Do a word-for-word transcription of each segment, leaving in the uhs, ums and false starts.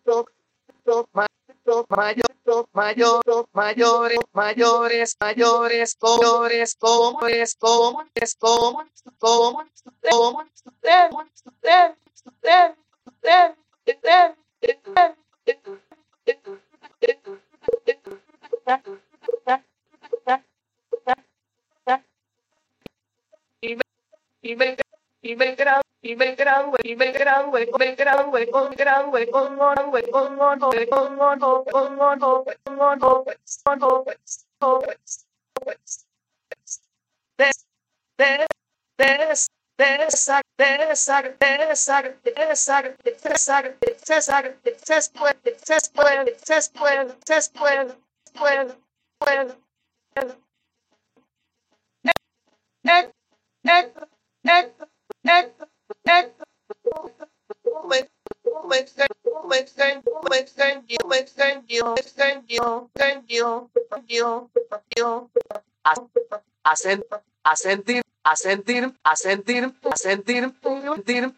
mayor, mayor, mayores, mayores, mayores, mayores, comunes, comunes, comunes, comunes, comunes, y me y me grado y me grado y me grado y me grado y con grado y con mono y con mono y con mono con mono con mono mono des des des Desag, desag, desag, desag, desag, desag, después, después, después, después, puedo, puedo, puedo. Ek, ek, ek, ek, ek. With, with, with, with, thank you, with, thank you, thank you, thank you, thank you, you. A sentir, a sentir, a sentir, a sentir, a sentir, sentir,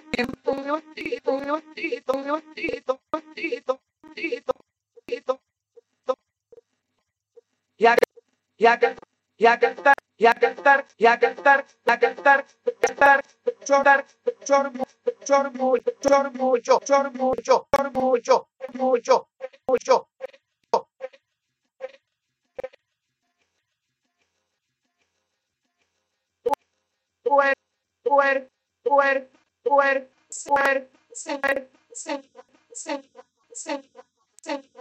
ya, ya, ya cantar, ya cantar, ya cantar, ya cantar, cantar, chorar, chor, chor, mucho, chor, mucho, chor, mucho, chor, mucho, mucho, mucho. Puer, puer, puer, puer, puer, puer,